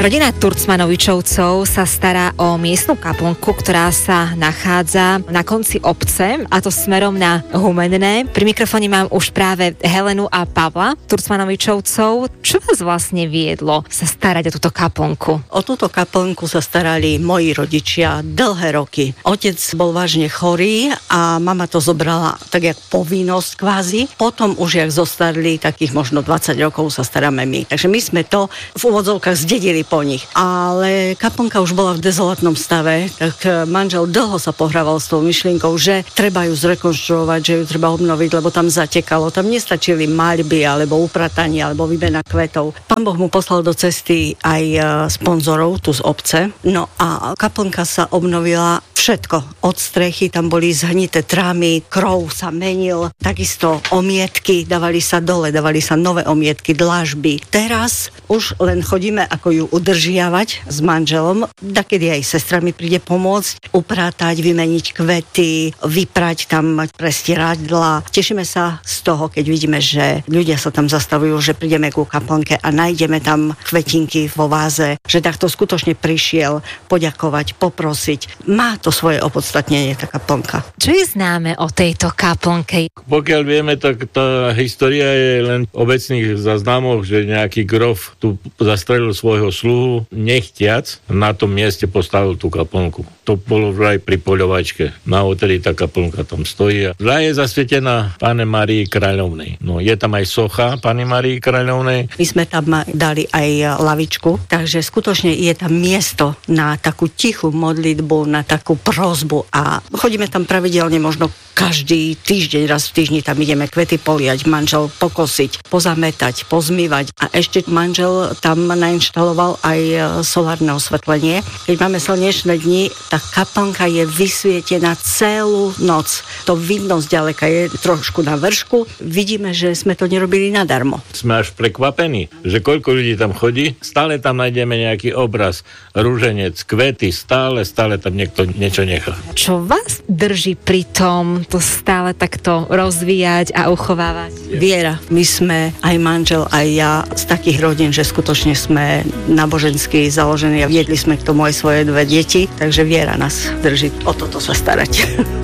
Rodina Turcmanovičovcov sa stará o miestnu kaplnku, ktorá sa nachádza na konci obce, a to smerom na Humenné. Pri mikrofóne mám už práve Helenu a Pavla Turcmanovičovcov. Čo vás vlastne viedlo sa starať o túto kaplnku? O túto kaplnku sa starali moji rodičia dlhé roky. Otec bol vážne chorý a mama to zobrala tak jak povinnosť kvázi. Potom už jak zostarli, takých možno 20 rokov sa staráme my. Takže my sme to v úvodzovkách zdedili po nich. Ale kaplnka už bola v dezolátnom stave, tak manžel dlho sa pohrával s tou myšlienkou, že treba ju zrekonštruovať, že ju treba obnoviť, lebo tam zatekalo. Tam nestačili maľby, alebo upratanie, alebo výmena kvetov. Pán Boh mu poslal do cesty aj sponzorov tu z obce. No a kaplnka sa obnovila všetko. Od strechy tam boli zhnité trámy, krov sa menil, takisto omietky dávali sa dole, dávali sa nové omietky, dlažby. Teraz už len chodíme, ako ju udržiavať s manželom. Dakedy aj sestra mi príde pomôcť, upratať, vymeniť kvety, vyprať tam prestieradla. Tešíme sa z toho, keď vidíme, že ľudia sa tam zastavujú, že prídeme ku kaplnke a nájdeme tam kvetinky vo váze, že takto skutočne prišiel poďakovať, poprosiť. Má to svoje opodstatnenie, tá kaplnka. Čo je známe o tejto kaplnke? Pokiaľ vieme, tak tá história je len obecných záznamoch, že nejaký grof tu zastrelil svojho sluhu, nechtiac na tom mieste postavil tú kaplnku. To bolo vraj pri poľovačke. Na odtedy tá kaplnka tam stojí. Vraj je zasvietená Panne Márii Kráľovnej. No, je tam aj socha Panny Márii Kráľovnej. My sme tam dali aj lavičku, takže skutočne je tam miesto na takú tichú modlitbu, na takú prosbu a chodíme tam pravidelne, možno každý týždeň, raz v týždni tam ideme kvety poliať, manžel pokosiť, pozametať, pozmývať a ešte manžel tam nainštaloval aj solárne osvetlenie. Keď máme slnečné dni, tá kaplnka je vysvietená celú noc. To vidno zďaleka, je trošku na vršku. Vidíme, že sme to nerobili nadarmo. Sme až prekvapení, že koľko ľudí tam chodí. Stále tam nájdeme nejaký obraz, ruženec, kvety, stále tam niekto niečo nechá. Čo vás drží pri tom to stále takto rozvíjať a uchovávať? Viera. My sme, aj manžel, aj ja, z takých rodín, že skutočne sme nábožensky založení a viedli sme k tomu aj svoje 2 deti, takže viera nás drží o toto sa starať.